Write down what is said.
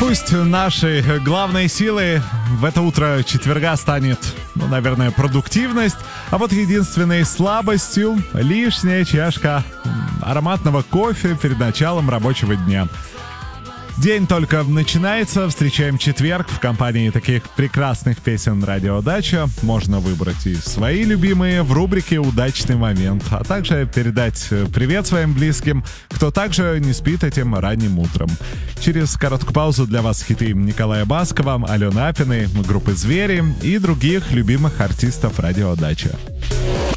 Пусть нашей главной силой в это утро четверга станет, наверное, продуктивность, а вот единственной слабостью — лишняя чашка ароматного кофе перед началом рабочего дня. День только начинается, встречаем четверг в компании таких прекрасных песен «Радио Дача». Можно выбрать и свои любимые в рубрике «Удачный момент», а также передать привет своим близким, кто также не спит этим ранним утром. Через короткую паузу для вас хиты Николая Баскова, Алены Апиной, группы «Звери» и других любимых артистов «Радио Дача».